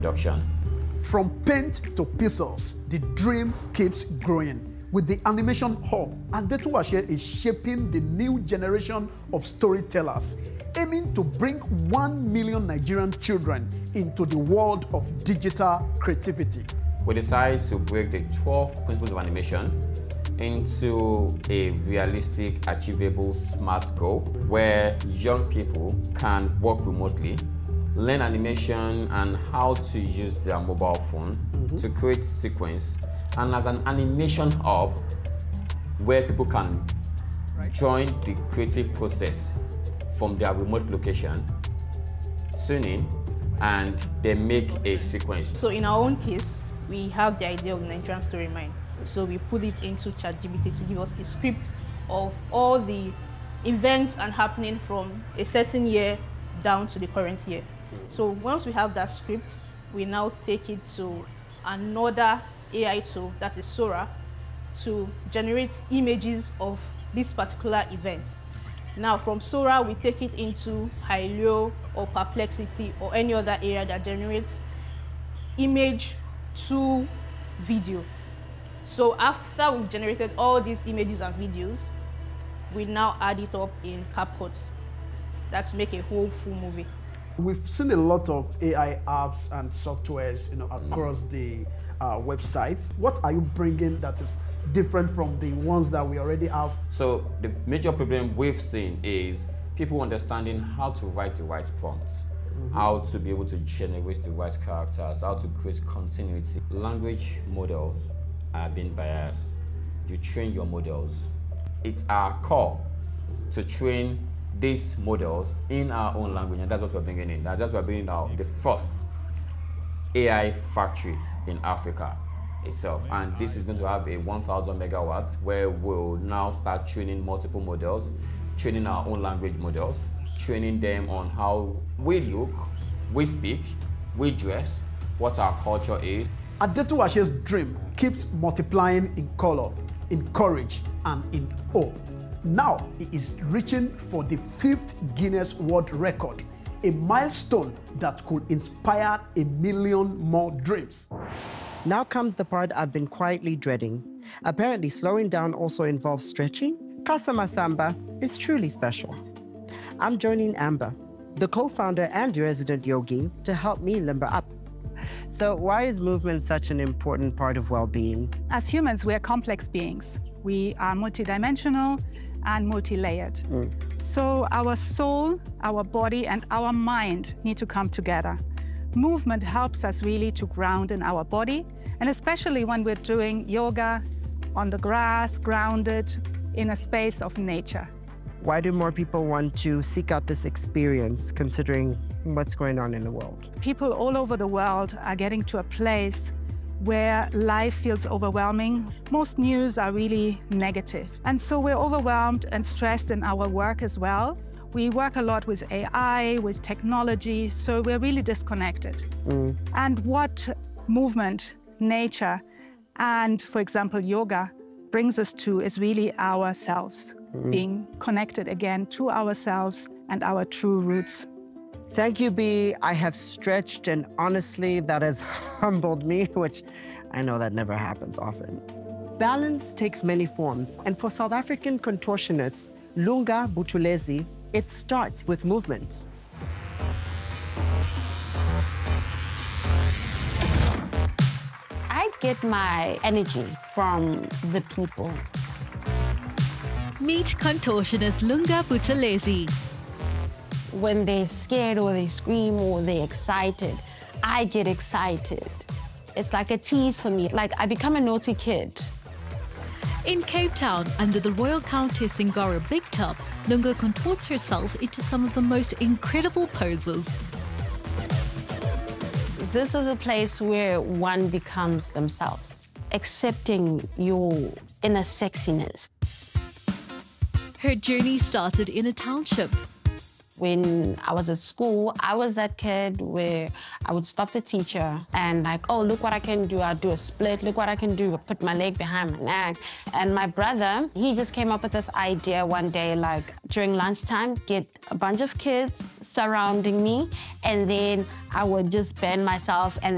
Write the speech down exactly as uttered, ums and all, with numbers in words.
production. From paint to pixels, the dream keeps growing. With the Animation Hub, Adetu Ashe is shaping the new generation of storytellers, aiming to bring one million Nigerian children into the world of digital creativity. We decided to break the twelve principles of animation into a realistic, achievable, smart goal where young people can work remotely, learn animation and how to use their mobile phone mm-hmm. to create sequence, and as an animation hub where people can right. join the creative process from their remote location, tune in, and they make a sequence. So in our own case, we have the idea of Nigerian Story Mind. So we put it into ChatGPT to give us a script of all the events and happening from a certain year down to the current year. So once we have that script, we now take it to another A I tool, that is Sora, to generate images of this particular event. Now from Sora, we take it into Hylio or Perplexity or any other area that generates image to video. So after we've generated all these images and videos, we now add it up in CapCut. That's make a whole full movie. We've seen a lot of A I apps and softwares, you know, across the uh, website. What are you bringing that is different from the ones that we already have? So the major problem we've seen is people understanding how to write the right prompts, mm-hmm. how to be able to generate the right characters, how to create continuity. Language models are being biased. You train your models. It's our core to train these models in our own language, and that's what we're bringing in. That's what we're bringing out, the first A I factory in Africa itself. And this is going to have a one thousand megawatts where we'll now start training multiple models, training our own language models, training them on how we look, we speak, we dress, what our culture is. Adetu Ashe's dream keeps multiplying in color, in courage, and in hope. Now he is reaching for the fifth Guinness World Record, a milestone that could inspire a million more dreams. Now comes the part I've been quietly dreading. Apparently, slowing down also involves stretching. Casa Masamba is truly special. I'm joining Amber, the co-founder and resident yogi, to help me limber up. So why is movement such an important part of well-being? As humans, we are complex beings. We are multidimensional and multi-layered. Mm. So our soul, our body, and our mind need to come together. Movement helps us really to ground in our body, and especially when we're doing yoga on the grass, grounded in a space of nature. Why do more people want to seek out this experience, considering what's going on in the world? People all over the world are getting to a place where life feels overwhelming. Most news are really negative. And so we're overwhelmed and stressed in our work as well. We work a lot with A I, with technology, so we're really disconnected. Mm. And what movement, nature, and, for example, yoga brings us to is really ourselves, mm. being connected again to ourselves and our true roots. Thank you, B. I have stretched, and honestly, that has humbled me, which I know that never happens often. Balance takes many forms, and for South African contortionists, Lunga Buthelezi, it starts with movement. I get my energy from the people. Meet contortionist Lunga Buthelezi. When they're scared or they scream or they're excited, I get excited. It's like a tease for me, like I become a naughty kid. In Cape Town, under the Royal Countess Ngaro Big Tub, Lunga contorts herself into some of the most incredible poses. This is a place where one becomes themselves, accepting your inner sexiness. Her journey started in a township. When I was at school, I was that kid where I would stop the teacher and like, oh, look what I can do. I'll do a split. Look what I can do. I'll put my leg behind my neck. And my brother, he just came up with this idea one day, like during lunchtime, get a bunch of kids surrounding me, and then I would just bend myself and